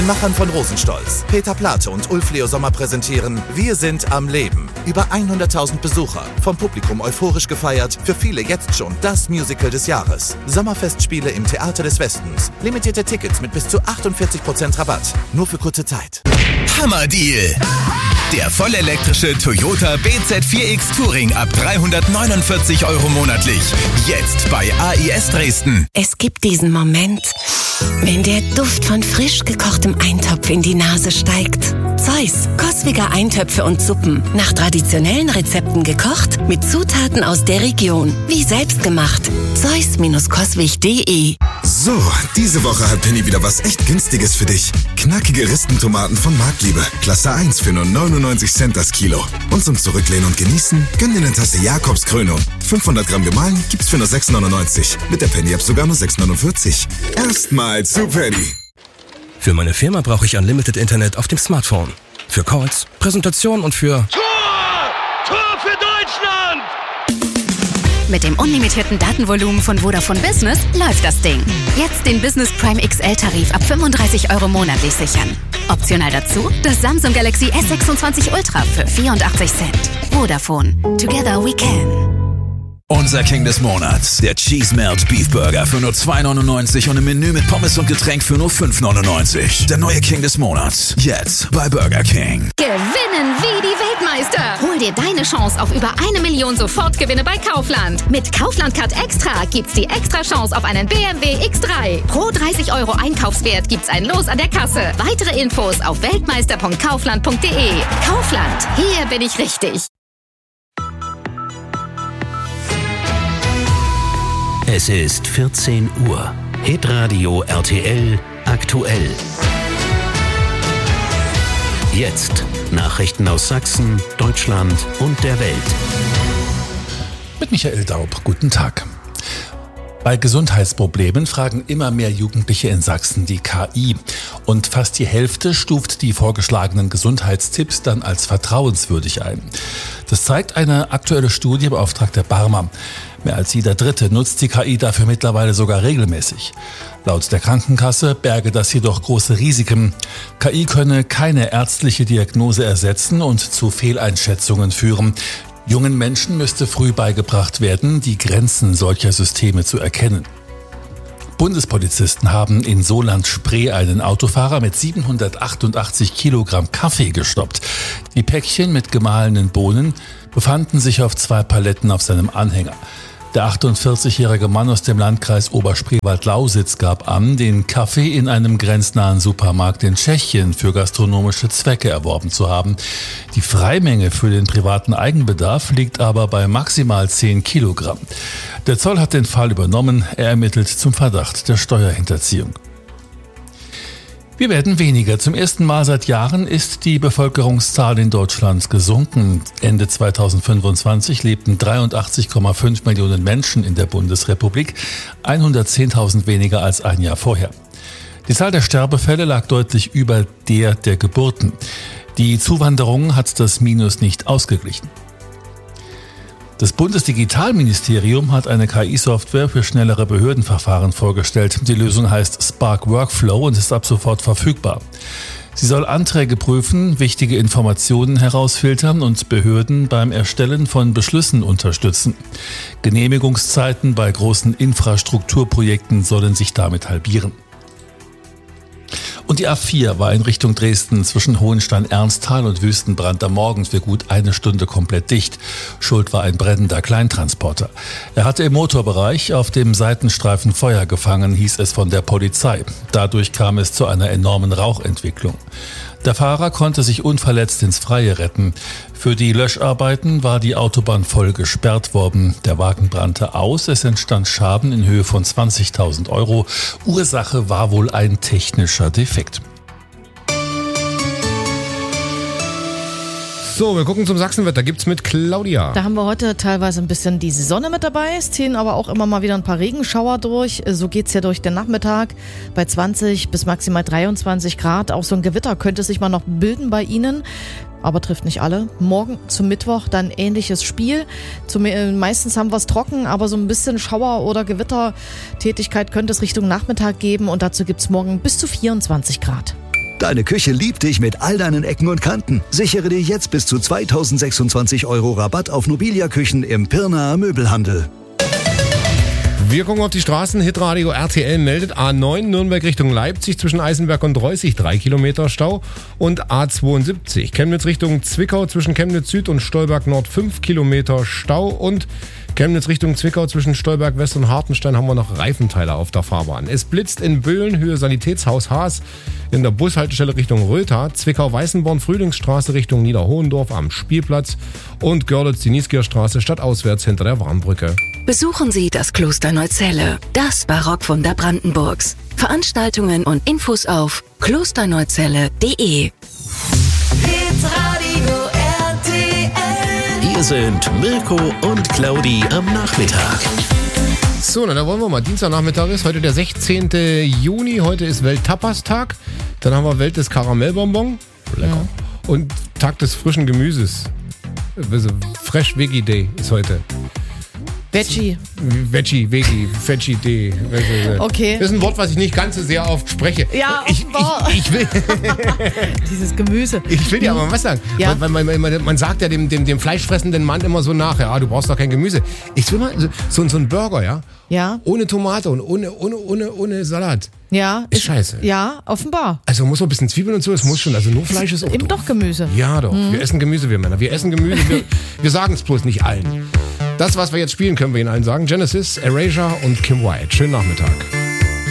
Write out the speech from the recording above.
Machern von Rosenstolz, Peter Plate und Ulf Leo Sommer präsentieren Wir sind am Leben. Über 100.000 Besucher, vom Publikum euphorisch gefeiert, für viele jetzt schon das Musical des Jahres. Sommerfestspiele im Theater des Westens. Limitierte Tickets mit bis zu 48% Rabatt. Nur für kurze Zeit. Hammerdeal! Der vollelektrische Toyota BZ4X Touring ab 349 € monatlich. Jetzt bei AIS Dresden. Es gibt diesen Moment, wenn der Duft von frisch gekochtem Eintopf in die Nase steigt. Zeus, Coswig Eintöpfe und Suppen. Nach traditionellen Rezepten gekocht, mit Zutaten aus der Region. Wie selbst gemacht. Zeus-Coswig.de. So, diese Woche hat Penny wieder was echt Günstiges für dich. Knackige Ristentomaten von Marktliebe. Klasse 1 für nur 99 Cent das Kilo. Und zum Zurücklehnen und Genießen, gönn dir eine Tasse Jakobskrönung. 500 Gramm gemahlen gibt's für nur 6,99. Mit der Penny-App sogar nur 6,49. Erstmal zu Penny. Für meine Firma brauche ich Unlimited Internet auf dem Smartphone. Für Calls, Präsentationen und für... Tor für Deutschland! Mit dem unlimitierten Datenvolumen von Vodafone Business läuft das Ding. Jetzt den Business Prime XL-Tarif ab 35 € monatlich sichern. Optional dazu das Samsung Galaxy S26 Ultra für 84 Cent. Vodafone. Together we can. Unser King des Monats, der Cheese Melt Beef Burger für nur 2,99 € und im Menü mit Pommes und Getränk für nur 5,99 €. Der neue King des Monats, jetzt bei Burger King. Gewinnen wie die Weltmeister. Hol dir deine Chance auf über 1 Million Sofortgewinne bei Kaufland. Mit Kaufland Card Extra gibt's die extra Chance auf einen BMW X3. Pro 30 € Einkaufswert gibt's ein Los an der Kasse. Weitere Infos auf weltmeister.kaufland.de. Kaufland, hier bin ich richtig. Es ist 14 Uhr. Hitradio RTL aktuell. Jetzt Nachrichten aus Sachsen, Deutschland und der Welt. Mit Michael Daub, guten Tag. Bei Gesundheitsproblemen fragen immer mehr Jugendliche in Sachsen die KI. Und fast die Hälfte stuft die vorgeschlagenen Gesundheitstipps dann als vertrauenswürdig ein. Das zeigt eine aktuelle Studie im Auftrag der Barmer. Mehr als jeder Dritte nutzt die KI dafür mittlerweile sogar regelmäßig. Laut der Krankenkasse berge das jedoch große Risiken. KI könne keine ärztliche Diagnose ersetzen und zu Fehleinschätzungen führen. Jungen Menschen müsste früh beigebracht werden, die Grenzen solcher Systeme zu erkennen. Bundespolizisten haben in Soland-Spree einen Autofahrer mit 788 Kilogramm Kaffee gestoppt. Die Päckchen mit gemahlenen Bohnen befanden sich auf 2 Paletten auf seinem Anhänger. Der 48-jährige Mann aus dem Landkreis Oberspreewald-Lausitz gab an, den Kaffee in einem grenznahen Supermarkt in Tschechien für gastronomische Zwecke erworben zu haben. Die Freimenge für den privaten Eigenbedarf liegt aber bei maximal 10 Kilogramm. Der Zoll hat den Fall übernommen. Er ermittelt zum Verdacht der Steuerhinterziehung. Wir werden weniger. Zum ersten Mal seit Jahren ist die Bevölkerungszahl in Deutschland gesunken. Ende 2025 lebten 83,5 Millionen Menschen in der Bundesrepublik, 110.000 weniger als ein Jahr vorher. Die Zahl der Sterbefälle lag deutlich über der Geburten. Die Zuwanderung hat das Minus nicht ausgeglichen. Das Bundesdigitalministerium hat eine KI-Software für schnellere Behördenverfahren vorgestellt. Die Lösung heißt Spark Workflow und ist ab sofort verfügbar. Sie soll Anträge prüfen, wichtige Informationen herausfiltern und Behörden beim Erstellen von Beschlüssen unterstützen. Genehmigungszeiten bei großen Infrastrukturprojekten sollen sich damit halbieren. Und die A4 war in Richtung Dresden zwischen Hohenstein-Ernsthal und Wüstenbrand am Morgen für gut 1 Stunde komplett dicht. Schuld war ein brennender Kleintransporter. Er hatte im Motorbereich auf dem Seitenstreifen Feuer gefangen, hieß es von der Polizei. Dadurch kam es zu einer enormen Rauchentwicklung. Der Fahrer konnte sich unverletzt ins Freie retten. Für die Löscharbeiten war die Autobahn voll gesperrt worden. Der Wagen brannte aus. Es entstand Schaden in Höhe von 20.000 €. Ursache war wohl ein technischer Defekt. So, wir gucken zum Sachsenwetter. Gibt's mit Claudia. Da haben wir heute teilweise ein bisschen die Sonne mit dabei. Es ziehen aber auch immer mal wieder ein paar Regenschauer durch. So geht's ja durch den Nachmittag bei 20 bis maximal 23 Grad. Auch so ein Gewitter könnte sich mal noch bilden bei Ihnen. Aber trifft nicht alle. Morgen zum Mittwoch dann ähnliches Spiel. Meistens haben wir es trocken, aber so ein bisschen Schauer- oder Gewittertätigkeit könnte es Richtung Nachmittag geben. Und dazu gibt's morgen bis zu 24 Grad. Deine Küche liebt dich mit all deinen Ecken und Kanten. Sichere dir jetzt bis zu 2026 € Rabatt auf Nobilia-Küchen im Pirnaer Möbelhandel. Wir gucken auf die Straßen. Hitradio RTL meldet A9 Nürnberg Richtung Leipzig zwischen Eisenberg und Reußig 3 Kilometer Stau und A72 Chemnitz Richtung Zwickau zwischen Chemnitz Süd und Stolberg Nord 5 Kilometer Stau und Chemnitz Richtung Zwickau zwischen Stolberg West und Hartenstein haben wir noch Reifenteile auf der Fahrbahn. Es blitzt in Böhlen, Höhe Sanitätshaus Haas, in der Bushaltestelle Richtung Rötha, Zwickau-Weißenborn, Frühlingsstraße Richtung Niederhohendorf am Spielplatz und Görlitz, die Niesgierstraße stadtauswärts hinter der Warnbrücke. Besuchen Sie das Kloster Neuzelle, das Barockwunder Brandenburgs. Veranstaltungen und Infos auf klosterneuzelle.de. Hier sind Mirko und Claudi am Nachmittag. So, na, da wollen wir mal. Dienstagnachmittag ist heute der 16. Juni. Heute ist Welt-Tapas-Tag. Dann haben wir Welt des Karamellbonbon. Lecker. Ja. Und Tag des frischen Gemüses. Also Fresh Veggie Day ist heute. Veggie Day. Okay. Das ist ein Wort, was ich nicht ganz so sehr oft spreche. Ja, ich will. Dieses Gemüse. Ich will dir aber was sagen. Ja. Man sagt ja dem fleischfressenden Mann immer so nach, ja, du brauchst doch kein Gemüse. Ich will mal so einen Burger, ja? Ja. Ohne Tomate und ohne Salat. Ja. Ist scheiße. Ja, offenbar. Also muss man ein bisschen Zwiebeln und so, es muss schon, also nur Fleisch ist auch eben doch Gemüse. Ja doch, wir essen Gemüse, wir Männer. Wir essen Gemüse, wir sagen es bloß nicht allen. Das, was wir jetzt spielen, können wir Ihnen allen sagen. Genesis, Erasure und Kim White. Schönen Nachmittag.